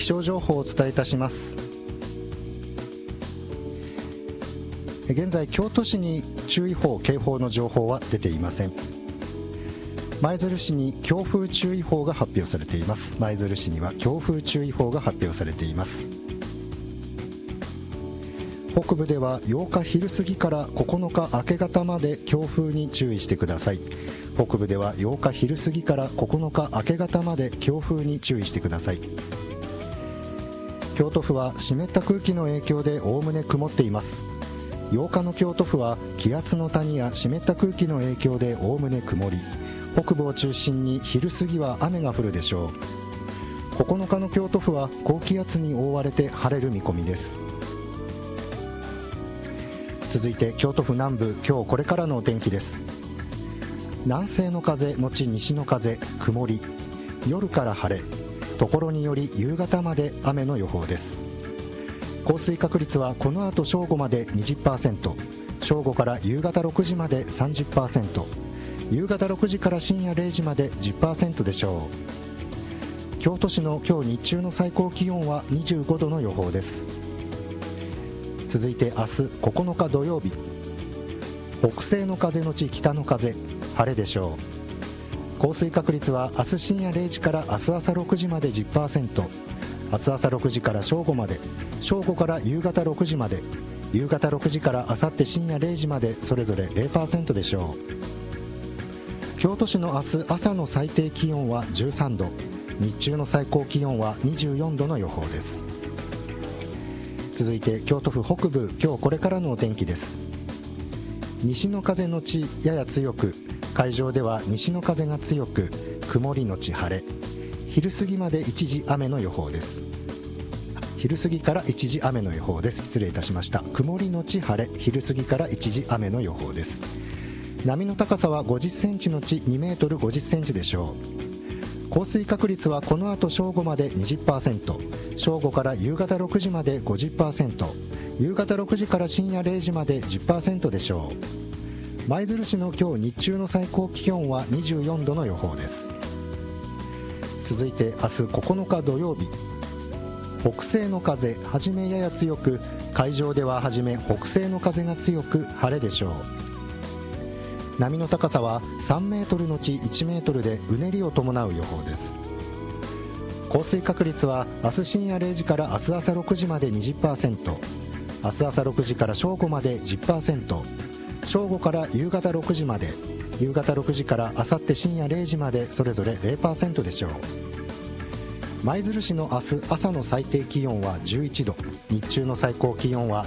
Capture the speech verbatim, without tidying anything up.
気象情報をお伝えいたします。現在京都市に注意報警報の情報は出ていません。舞鶴市に強風注意報が発表されています。舞鶴市には強風注意報が発表されています。北部ではようか昼過ぎからここのか明け方まで強風に注意してください。北部ではようか昼過ぎからここのか明け方まで強風に注意してください。京都府は湿った空気の影響でおおむね曇っています。ようかの京都府は気圧の谷や湿った空気の影響でおおむね曇り、北部を中心に昼過ぎは雨が降るでしょう。ここのかの京都府は高気圧に覆われて晴れる見込みです。続いて京都府南部、今日これからのお天気です。南西の風のち西の風、曇り、夜から晴れ、ところにより夕方まで雨の予報です。降水確率はこの後正午まで にじゅっパーセント、 正午から夕方ろくじまで さんじゅっパーセント、 夕方ろくじから深夜れいじまで じゅっパーセント でしょう。京都市の今日日中の最高気温はにじゅうごどの予報です。続いて明日ここのか土曜日、北西の風のち北の風、晴れでしょう。降水確率は明日深夜れいじから明日朝ろくじまで じゅっパーセント、 明日朝ろくじから正午まで、正午から夕方ろくじまで、夕方ろくじから明後日深夜れいじまでそれぞれ ゼロパーセント でしょう。京都市の明日朝の最低気温はじゅうさんど、日中の最高気温はにじゅうよんどの予報です。続いて京都府北部、今日これからのお天気です。西の風のちやや強く、海上では西の風が強く、曇りのち晴れ、昼過ぎまで一時雨の予報です。昼過ぎから一時雨の予報です。失礼いたしました。曇りのち晴れ、昼過ぎから一時雨の予報です。波の高さはごじゅっセンチのちにメートルごじゅっセンチでしょう。降水確率はこの後正午まで にじゅっパーセント、 正午から夕方ろくじまで ごじゅっパーセント、 夕方ろくじから深夜れいじまで じゅっパーセント でしょう。舞鶴市の今日日中の最高気温はにじゅうよんどの予報です。続いて明日ここのか土曜日、北西の風、はじめやや強く、海上でははじめ北西の風が強く晴れでしょう。波の高さはさんメートルのちいちメートルでうねりを伴う予報です。降水確率は明日深夜れいじから明日朝ろくじまで にじゅっパーセント、 明日朝ろくじから正午まで じゅっパーセント、 正午から夕方ろくじまで、夕方ろくじから明後日深夜れいじまでそれぞれ ゼロパーセント でしょう。舞鶴市の明日朝の最低気温はじゅういちど、日中の最高気温は